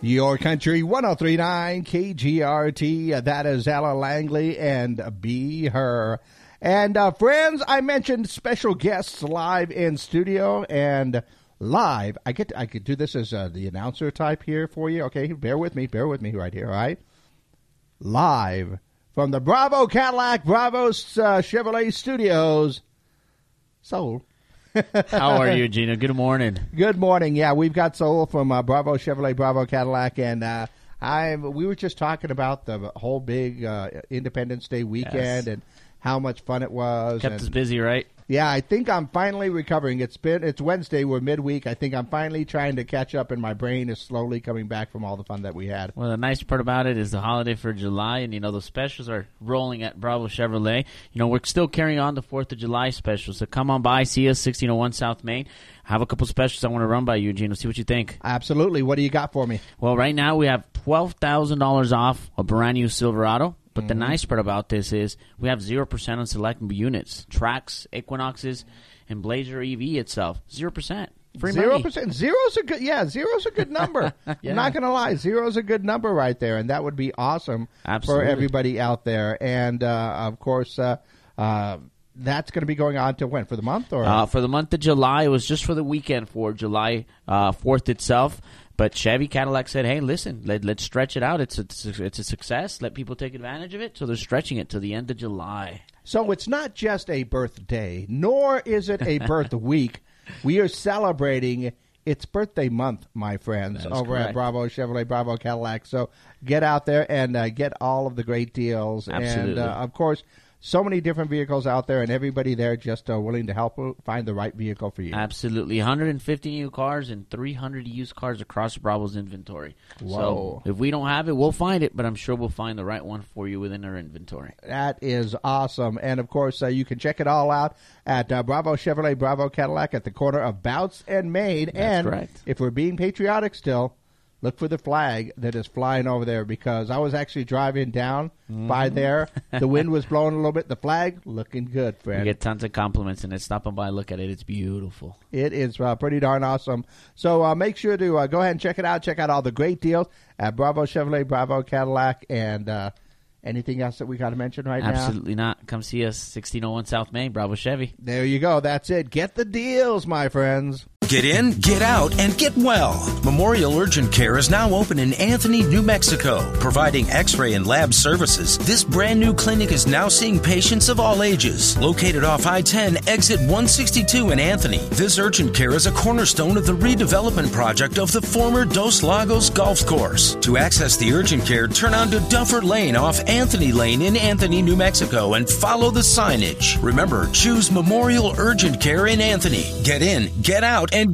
Your Country 103.9 KGRT. That is Ella Langley and Be Her. And friends, I mentioned special guests live in studio and live. I could do this as the announcer type here for you. Okay, bear with me right here, all right? Live from the Bravo Cadillac, Bravo Chevrolet Studios, Soul. How are you, Gina? Good morning. Good morning. Yeah, we've got Soul from Bravo Chevrolet, Bravo Cadillac, and we were just talking about the whole big Independence Day weekend and how much fun it was. Kept us busy, right? Yeah, I think I'm finally recovering. It's Wednesday. We're midweek. I think I'm finally trying to catch up, and my brain is slowly coming back from all the fun that we had. Well, the nice part about it is the holiday for July, and, the specials are rolling at Bravo Chevrolet. We're still carrying on the 4th of July specials, so come on by, see us, 1601 South Main. I have a couple specials I want to run by you, Gino. See what you think. Absolutely. What do you got for me? Well, right now we have $12,000 off a brand new Silverado. But the nice part about this is we have 0% on select units, Trax, Equinoxes, and Blazer EV itself. 0%. Free money. 0%. Zero's a good number. Yeah. I'm not going to lie. Zero's a good number right there, and that would be awesome for everybody out there. And, of course, that's going to be going on to when? For the month? Or for the month of July. It was just for the weekend for July 4th itself. But Chevy Cadillac said, hey, listen, let's stretch it out. It's a success. Let people take advantage of it. So they're stretching it to the end of July. So it's not just a birthday, nor is it a birth week. We are celebrating its birthday month, my friends, over correct. At Bravo Chevrolet, Bravo Cadillac. So get out there and get all of the great deals. Absolutely. And, of course, so many different vehicles out there, and everybody there just willing to help find the right vehicle for you. Absolutely. 150 new cars and 300 used cars across Bravo's inventory. Whoa. So if we don't have it, we'll find it, but I'm sure we'll find the right one for you within our inventory. That is awesome. And, of course, you can check it all out at Bravo Chevrolet, Bravo Cadillac at the corner of Bouts and Main. That's correct. If we're being patriotic still, look for the flag that is flying over there, because I was actually driving down by there. The wind was blowing a little bit. The flag looking good, friend. You get tons of compliments, and it's stopping by, look at it. It's beautiful. It is pretty darn awesome. So make sure to go ahead and check it out. Check out all the great deals at Bravo Chevrolet, Bravo Cadillac, and anything else that we got to mention right now? Absolutely not. Come see us, 1601 South Main, Bravo Chevy. There you go. That's it. Get the deals, my friends. Get in, get out, and get well. Memorial Urgent Care is now open in Anthony, New Mexico, providing x-ray and lab services. This brand new clinic is now seeing patients of all ages. Located off I-10, exit 162 in Anthony, this urgent care is a cornerstone of the redevelopment project of the former Dos Lagos Golf Course. To access the urgent care, turn onto Duffer Lane off Anthony Lane in Anthony, New Mexico, and follow the signage. Remember, choose Memorial Urgent Care in Anthony. Get in, get out, and